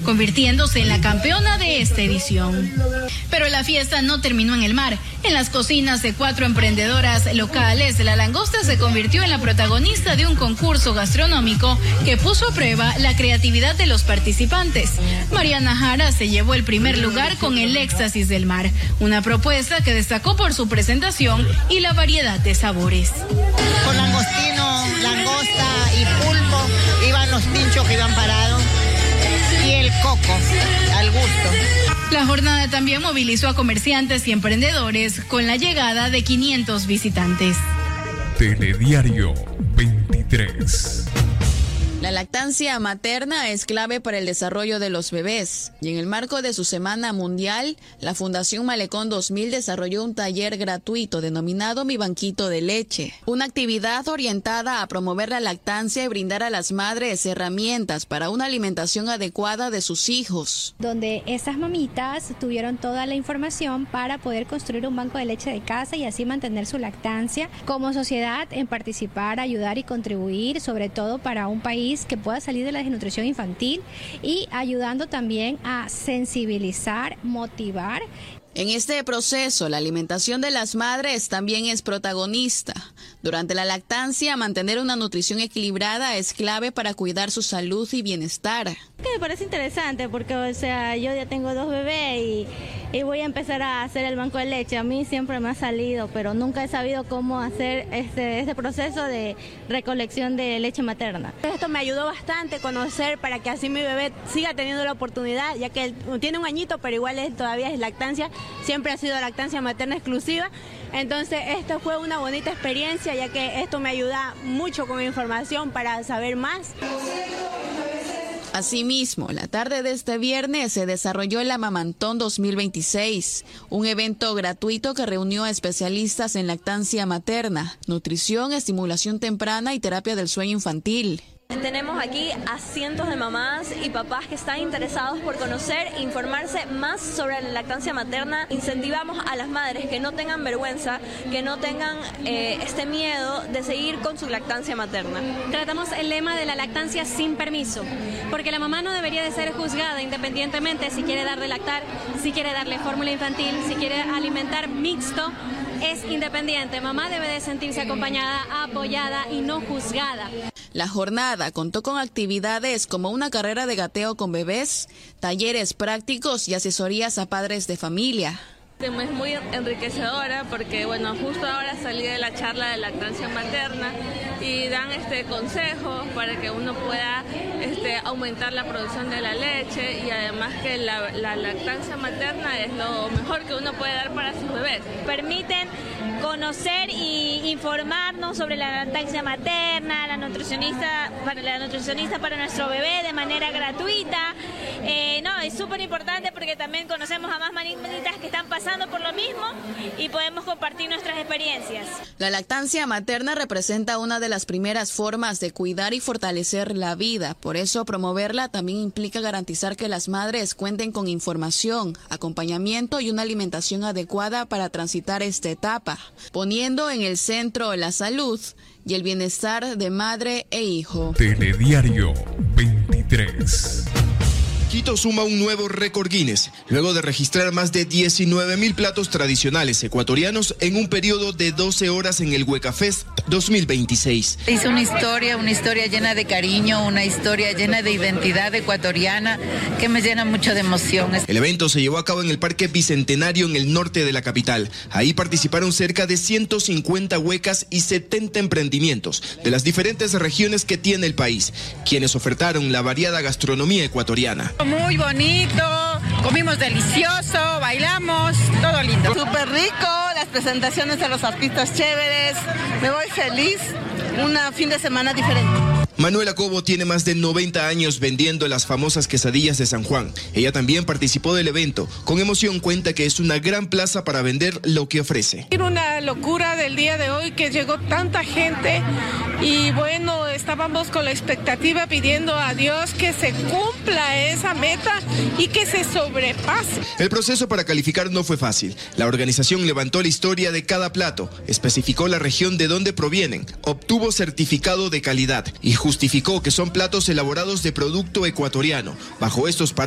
convirtiéndose en la campeona de esta edición. Pero la fiesta no terminó en el mar. En las cocinas de 4 emprendedoras locales, la langosta se convirtió en la protagonista de un concurso gastronómico que puso a prueba la creatividad de los participantes. Mariana Jara se llevó el primer lugar con el éxtasis del mar, una propuesta que destacó por su presentación y la variedad de sabores. Con langostino, langosta y pulpo iban los pinchos que iban parados y el coco al gusto. La jornada también movilizó a comerciantes y emprendedores con la llegada de 500 visitantes. Telediario 23. La lactancia materna es clave para el desarrollo de los bebés y en el marco de su Semana Mundial, la Fundación Malecón 2000 desarrolló un taller gratuito denominado Mi Banquito de Leche, una actividad orientada a promover la lactancia y brindar a las madres herramientas para una alimentación adecuada de sus hijos. Donde esas mamitas tuvieron toda la información para poder construir un banco de leche de casa y así mantener su lactancia. Como sociedad, en participar, ayudar y contribuir, sobre todo para un país que pueda salir de la desnutrición infantil y ayudando también a sensibilizar, motivar. En este proceso, la alimentación de las madres también es protagonista. Durante la lactancia, mantener una nutrición equilibrada es clave para cuidar su salud y bienestar. Me parece interesante porque, yo ya tengo 2 bebés y voy a empezar a hacer el banco de leche. A mí siempre me ha salido, pero nunca he sabido cómo hacer este proceso de recolección de leche materna. Esto me ayudó bastante a conocer para que así mi bebé siga teniendo la oportunidad, ya que él tiene un añito, pero igual todavía es lactancia. Siempre ha sido lactancia materna exclusiva. Entonces, esto fue una bonita experiencia, ya que esto me ayuda mucho con información para saber más. Asimismo, la tarde de este viernes se desarrolló el Amamantón 2026, un evento gratuito que reunió a especialistas en lactancia materna, nutrición, estimulación temprana y terapia del sueño infantil. Tenemos aquí a cientos de mamás y papás que están interesados por conocer e informarse más sobre la lactancia materna. Incentivamos a las madres que no tengan vergüenza, que no tengan este miedo de seguir con su lactancia materna. Tratamos el lema de la lactancia sin permiso, porque la mamá no debería de ser juzgada independientemente si quiere dar de lactar, si quiere darle fórmula infantil, si quiere alimentar mixto. Es independiente, mamá debe de sentirse acompañada, apoyada y no juzgada. La jornada contó con actividades como una carrera de gateo con bebés, talleres prácticos y asesorías a padres de familia. Es muy enriquecedora porque, justo ahora salí de la charla de lactancia materna y dan consejos para que uno pueda aumentar la producción de la leche y además que la lactancia materna es lo mejor que uno puede dar para sus bebés. Permiten conocer y informarnos sobre la lactancia materna, la nutricionista para nuestro bebé de manera gratuita. Es súper importante porque también conocemos a más manitas que están pasando por lo mismo y podemos compartir nuestras experiencias. La lactancia materna representa una de las primeras formas de cuidar y fortalecer la vida. Por eso, promoverla también implica garantizar que las madres cuenten con información, acompañamiento y una alimentación adecuada para transitar esta etapa, poniendo en el centro la salud y el bienestar de madre e hijo. Telediario 23. Quito suma un nuevo récord Guinness, luego de registrar más de 19.000 platos tradicionales ecuatorianos en un periodo de 12 horas en el Hueca Fest 2026. Hice una historia llena de cariño, una historia llena de identidad ecuatoriana que me llena mucho de emoción. El evento se llevó a cabo en el Parque Bicentenario en el norte de la capital. Ahí participaron cerca de 150 huecas y 70 emprendimientos de las diferentes regiones que tiene el país, quienes ofertaron la variada gastronomía ecuatoriana. Muy bonito, comimos delicioso, bailamos, todo lindo. Súper rico, las presentaciones de los artistas chéveres, me voy feliz, un fin de semana diferente. Manuela Cobo tiene más de 90 años vendiendo las famosas quesadillas de San Juan. Ella también participó del evento. Con emoción cuenta que es una gran plaza para vender lo que ofrece. Era una locura del día de hoy que llegó tanta gente y estábamos con la expectativa pidiendo a Dios que se cumpla esa meta y que se sobrepase. El proceso para calificar no fue fácil. La organización levantó la historia de cada plato, especificó la región de donde provienen, obtuvo certificado de calidad y justificó que son platos elaborados de producto ecuatoriano. Bajo estos parámetros,